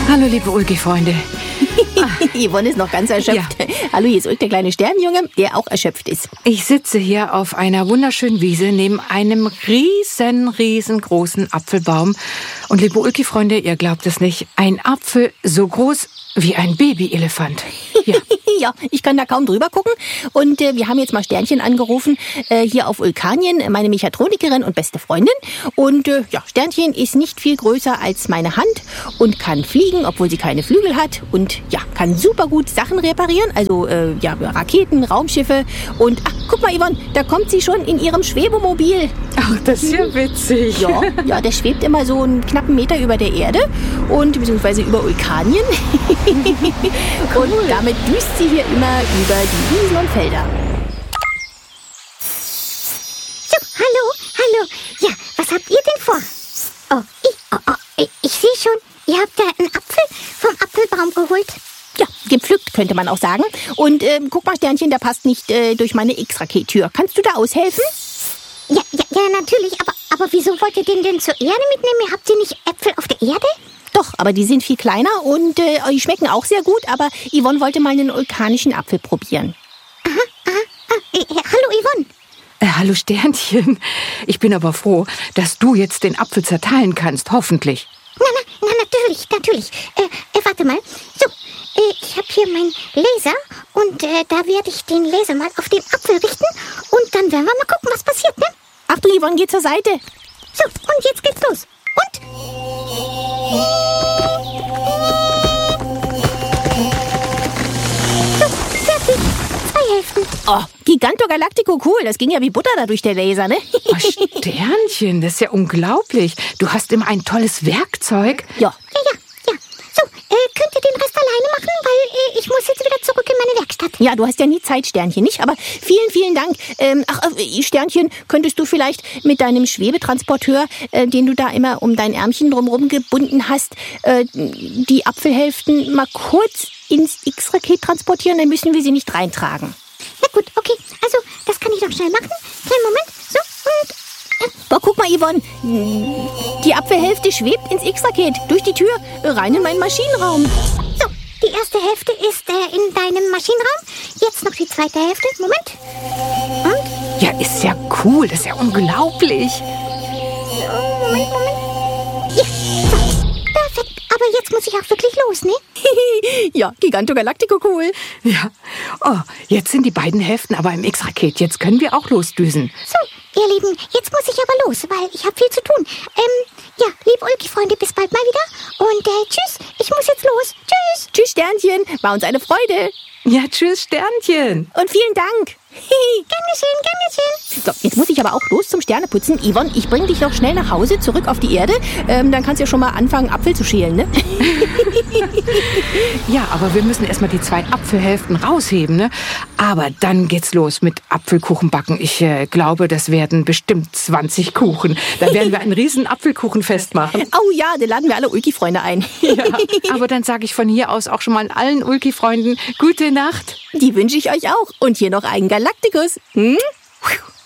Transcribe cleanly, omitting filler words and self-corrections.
Hallo, liebe Ulki-Freunde. Yvonne ist noch ganz erschöpft. Ja. Hallo, hier ist Ulk, der kleine Sternjunge, der auch erschöpft ist. Ich sitze hier auf einer wunderschönen Wiese neben einem riesengroßen Apfelbaum. Und liebe Ulki-Freunde, ihr glaubt es nicht, ein Apfel so groß wie ein Babyelefant. Ja. Ja, ich kann da kaum drüber gucken. Und wir haben jetzt mal Sternchen angerufen, hier auf Ulkanien, meine Mechatronikerin und beste Freundin. Und ja, Sternchen ist nicht viel größer als meine Hand und kann fliegen, obwohl sie keine Flügel hat. Und ja, kann super gut Sachen reparieren, also ja, Raketen, Raumschiffe. Und ach, guck mal, Yvonne, da kommt sie schon in ihrem Schwebemobil. Ach, das ist ja witzig. Ja, der schwebt immer so einen knappen Meter über der Erde und beziehungsweise über Ulkanien. Cool. Und damit düst sie hier immer über die Wiesen und Felder. So, hallo. Ja, was habt ihr denn vor? Ich sehe schon, ihr habt da einen Apfel vom Apfelbaum geholt. Ja, gepflückt könnte man auch sagen. Und guck mal, Sternchen, der passt nicht durch meine X-Raket-Tür. Kannst du da aushelfen? Ja, natürlich. Aber wieso wollt ihr den denn zur Erde mitnehmen? Habt ihr nicht Äpfel auf der Erde? Doch, aber die sind viel kleiner und die schmecken auch sehr gut. Aber Yvonne wollte mal einen vulkanischen Apfel probieren. Hallo, Yvonne. Hallo, Sternchen. Ich bin aber froh, dass du jetzt den Apfel zerteilen kannst, hoffentlich. Na, natürlich. Warte mal. So, ich habe hier meinen Laser und da werde ich den Laser mal auf den Apfel richten und dann werden wir mal gucken, was passiert, ne? Achtung, Yvonne, geh zur Seite. So, und jetzt geht's los. Und? So, fertig. 2 Hälften. Oh, Giganto Galactico, cool. Das ging ja wie Butter da durch der Laser, ne? Oh, Sternchen, das ist ja unglaublich. Du hast immer ein tolles Werkzeug. Ja. Ja. So, könnt ihr den Rest alleine machen, weil ich muss jetzt wieder zurück in meine Werkstatt. Ja, du hast ja nie Zeit, Sternchen, nicht? Aber vielen Dank. Sternchen, könntest du vielleicht mit deinem Schwebetransporteur, den du da immer um dein Ärmchen drumherum gebunden hast, die Apfelhälften mal kurz ins X-Raket transportieren? Dann müssen wir sie nicht reintragen. Na gut, okay. Also, das kann ich doch schnell machen. Kleinen Moment. So, und... Boah, guck mal, Yvonne. Die Apfelhälfte schwebt ins X-Raket. Durch die Tür, rein in meinen Maschinenraum. So, die erste Hälfte ist in deinem Maschinenraum. Jetzt noch die zweite Hälfte. Moment. Und? Ja, ist ja cool. Das ist ja unglaublich. So, Moment. Ja, so. Perfekt. Aber jetzt muss ich auch wirklich los, ne? Ja, Giganto Galactico, cool. Ja. Oh, jetzt sind die beiden Hälften aber im X-Raket. Jetzt können wir auch losdüsen. So, ihr Lieben, jetzt muss ich aber los, weil ich habe viel zu tun. Ja, liebe Ulki-Freunde, bis bald mal wieder. Und tschüss, ich muss jetzt los. Tschüss. Tschüss, Sternchen. War uns eine Freude. Ja, tschüss, Sternchen. Und vielen Dank. Gern geschehen. So, jetzt muss ich aber auch los zum Sterneputzen. Yvonne, ich bringe dich noch schnell nach Hause, zurück auf die Erde. Dann kannst du ja schon mal anfangen, Apfel zu schälen, ne? Ja, aber wir müssen erstmal die 2 Apfelhälften rausheben, ne? Aber dann geht's los mit Apfelkuchenbacken. Ich glaube, das werden bestimmt 20 Kuchen. Da werden wir ein riesen Apfelkuchenfest machen. Oh ja, da laden wir alle Ulki-Freunde ein. Ja, aber dann sage ich von hier aus auch schon mal allen Ulki-Freunden gute Nacht. Die wünsche ich euch auch. Und hier noch einen Galacticus.